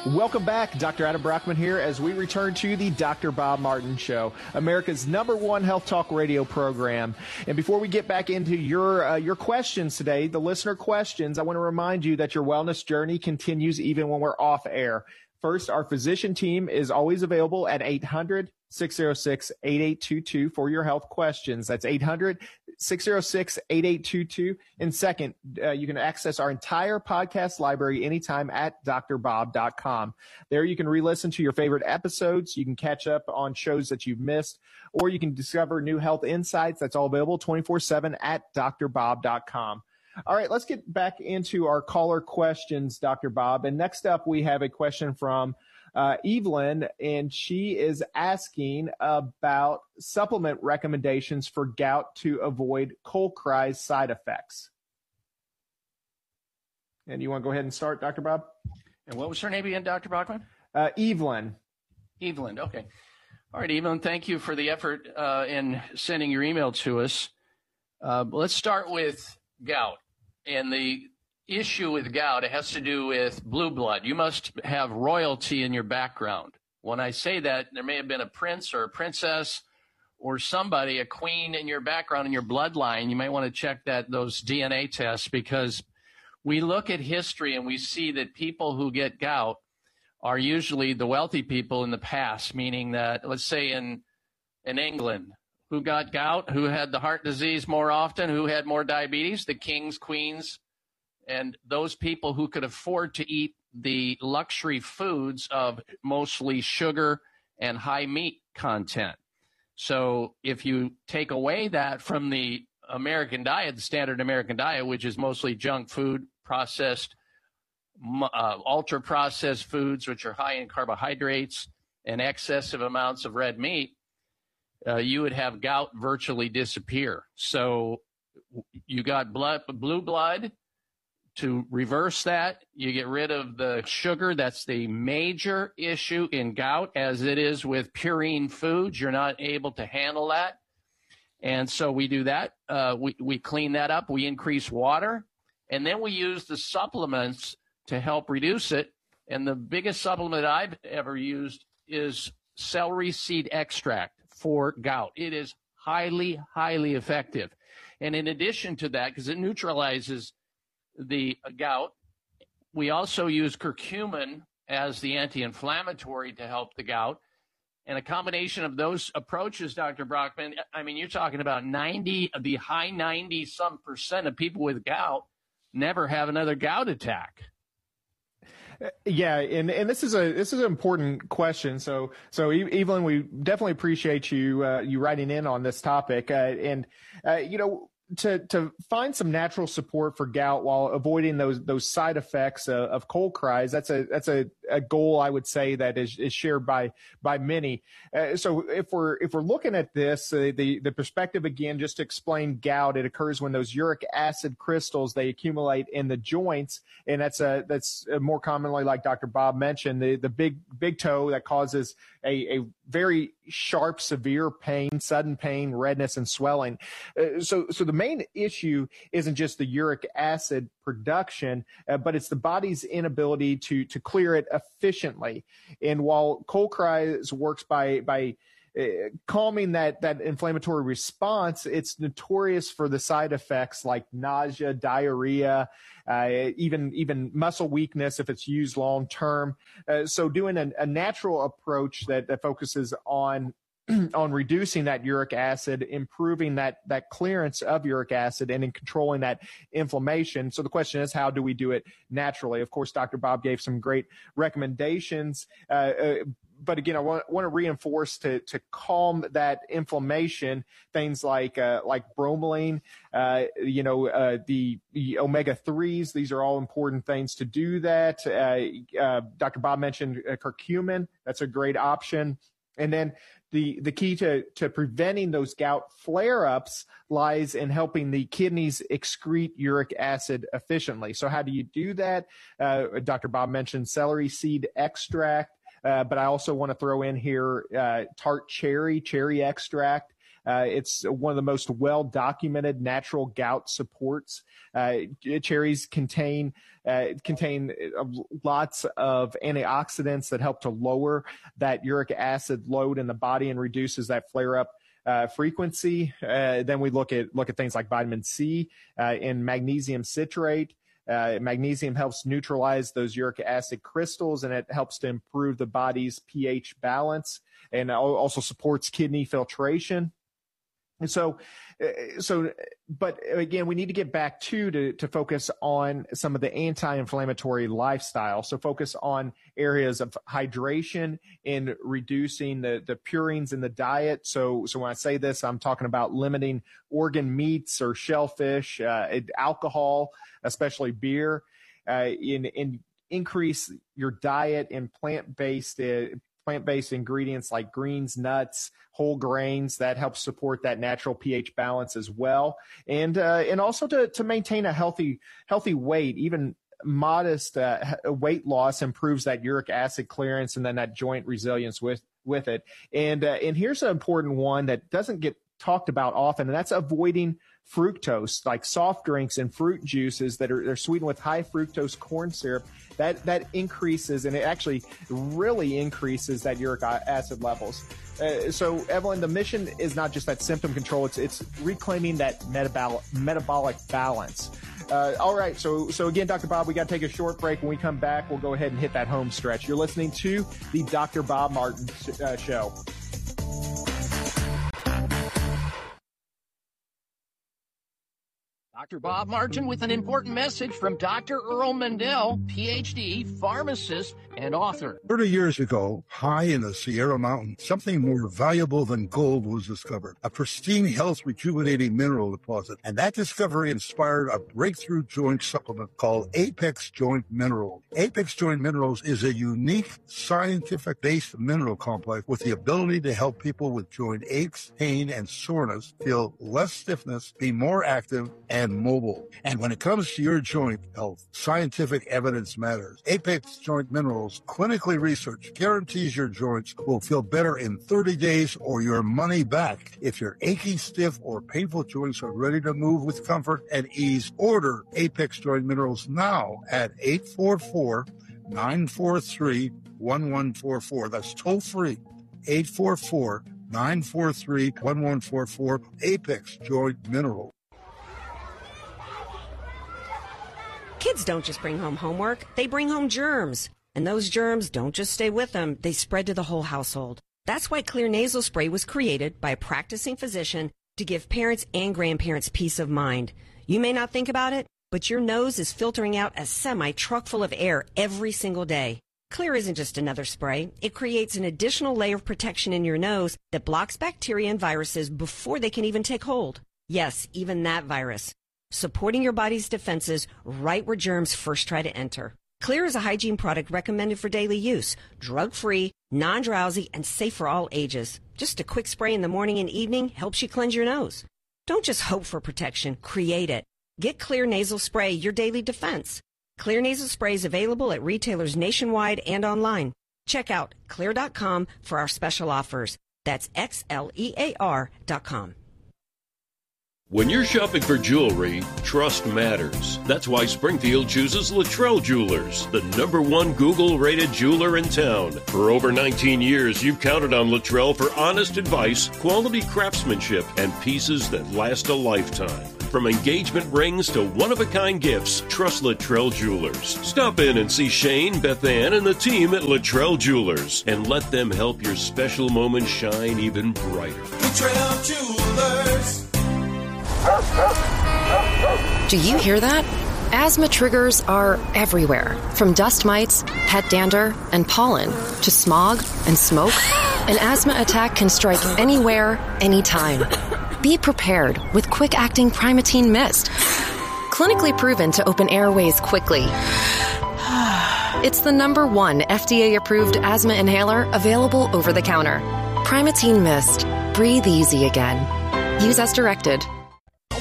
Welcome back. Dr. Adam Brockman here as we return to the Dr. Bob Martin Show, America's #1 health talk radio program. And before we get back into your questions today, the listener questions, I want to remind you that your wellness journey continues even when we're off air. First, our physician team is always available at 800-606-8822 for your health questions. That's 800-606-8822. And second, you can access our entire podcast library anytime at drbob.com. There you can re-listen to your favorite episodes. You can catch up on shows that you've missed, or you can discover new health insights. That's all available 24/7 at drbob.com. All right, let's get back into our caller questions, Dr. Bob. And next up, we have a question from Evelyn, and she is asking about supplement recommendations for gout to avoid Colcruy's side effects. And you want to go ahead and start, Dr. Bob? And what was her name again, Dr. Brockman? Evelyn. Evelyn, okay. All right, Evelyn, thank you for the effort in sending your email to us. Let's start with gout. And the issue with gout, it has to do with blue blood. You must have royalty in your background. When I say that, there may have been a prince or a princess or somebody, a queen in your background, in your bloodline. You might want to check those DNA tests, because we look at history and we see that people who get gout are usually the wealthy people in the past, meaning that, let's say in England, who got gout, who had the heart disease more often, who had more diabetes, the kings, queens, and those people who could afford to eat the luxury foods of mostly sugar and high meat content. So if you take away that from the American diet, the standard American diet, which is mostly junk food, processed, ultra-processed foods, which are high in carbohydrates and excessive amounts of red meat, you would have gout virtually disappear. So you got blue blood. To reverse that, you get rid of the sugar. That's the major issue in gout, as it is with purine foods. You're not able to handle that. And so we do that. We clean that up. We increase water. And then we use the supplements to help reduce it. And the biggest supplement I've ever used is celery seed extract for gout. It is highly, highly effective. And in addition to that, because it neutralizes the gout, we also use curcumin as the anti-inflammatory to help the gout. And a combination of those approaches, Dr. Brockman, I mean, you're talking about the high 90-some% of people with gout never have another gout attack. Yeah, and this is an important question. So Evelyn, we definitely appreciate you writing in on this topic. To find some natural support for gout while avoiding those side effects of Colcruy's, that's a goal I would say that is shared by many. So if we're looking at this, the perspective again, just to explain gout, it occurs when those uric acid crystals, they accumulate in the joints, and that's more commonly, like Dr. Bob mentioned, the big toe that causes a very sharp, severe pain, sudden pain, redness, and swelling. So the main issue isn't just the uric acid production, but it's the body's inability to clear it efficiently. And while Colcruy's works by calming that inflammatory response, it's notorious for the side effects like nausea, diarrhea, even muscle weakness if it's used long term. So doing a natural approach that focuses on reducing that uric acid, improving that clearance of uric acid, and in controlling that inflammation. So the question is, how do we do it naturally? Of course, Dr. Bob gave some great recommendations. But again, I want to reinforce to calm that inflammation, things like bromelain, the omega-3s. These are all important things to do that. Dr. Bob mentioned curcumin. That's a great option. And then the key to preventing those gout flare-ups lies in helping the kidneys excrete uric acid efficiently. So how do you do that? Dr. Bob mentioned celery seed extract. But I also want to throw in here tart cherry extract. It's one of the most well-documented natural gout supports. Cherries contain lots of antioxidants that help to lower that uric acid load in the body and reduces that flare-up frequency. Then we look at things like vitamin C and magnesium citrate. Magnesium helps neutralize those uric acid crystals, and it helps to improve the body's pH balance, and also supports kidney filtration. And but again, we need to get back to focus on some of the anti-inflammatory lifestyle. So focus on areas of hydration and reducing the purines in the diet. So when I say this, I'm talking about limiting organ meats or shellfish, alcohol, especially beer, and increase your diet in plant-based ingredients like greens, nuts, whole grains. That helps support that natural pH balance as well. And also to maintain a healthy weight. Even modest weight loss improves that uric acid clearance and then that joint resilience with it. And here's an important one that doesn't get talked about often, and that's avoiding fructose, like soft drinks and fruit juices that are sweetened with high fructose corn syrup. That increases, and it actually really increases that uric acid levels. So, Evelyn, the mission is not just that symptom control; it's reclaiming that metabolic balance. All right, so again, Dr. Bob, we got to take a short break. When we come back, we'll go ahead and hit that home stretch. You're listening to the Dr. Bob Martin Show. Dr. Bob Martin with an important message from Dr. Earl Mendel, Ph.D., pharmacist, and author. 30 years ago, high in the Sierra Mountains, something more valuable than gold was discovered, a pristine, health rejuvenating mineral deposit. And that discovery inspired a breakthrough joint supplement called Apex Joint Minerals. Apex Joint Minerals is a unique scientific-based mineral complex with the ability to help people with joint aches, pain, and soreness feel less stiffness, be more active, and mobile. And when it comes to your joint health, scientific evidence matters. Apex Joint Minerals, clinically researched, guarantees your joints will feel better in 30 days or your money back. If your achy, stiff, or painful joints are ready to move with comfort and ease, order Apex Joint Minerals now at 844-943-1144. That's toll free. 844-943-1144. Apex Joint Minerals. Kids don't just bring home homework, they bring home germs. And those germs don't just stay with them, they spread to the whole household. That's why Xlear nasal spray was created by a practicing physician to give parents and grandparents peace of mind. You may not think about it, but your nose is filtering out a semi-truck full of air every single day. Xlear isn't just another spray. It creates an additional layer of protection in your nose that blocks bacteria and viruses before they can even take hold. Yes, even that virus. Supporting your body's defenses right where germs first try to enter. Xlear is a hygiene product recommended for daily use, drug-free, non-drowsy, and safe for all ages. Just a quick spray in the morning and evening helps you cleanse your nose. Don't just hope for protection, create it. Get Xlear nasal spray, your daily defense. Xlear nasal spray is available at retailers nationwide and online. Check out Xlear.com for our special offers. That's XLEAR.com. When you're shopping for jewelry, trust matters. That's why Springfield chooses Luttrell Jewelers, the #1 Google-rated jeweler in town. For over 19 years, you've counted on Luttrell for honest advice, quality craftsmanship, and pieces that last a lifetime. From engagement rings to one-of-a-kind gifts, trust Luttrell Jewelers. Stop in and see Shane, Beth Ann, and the team at Luttrell Jewelers, and let them help your special moment shine even brighter. Luttrell Jewelers. Do you hear that? Asthma triggers are everywhere, from dust mites, pet dander, and pollen, to smog and smoke. An asthma attack can strike anywhere, anytime. Be prepared with quick-acting Primatene Mist. Clinically proven to open airways quickly. It's the #1 FDA-approved asthma inhaler available over the counter. Primatene Mist. Breathe easy again. Use as directed.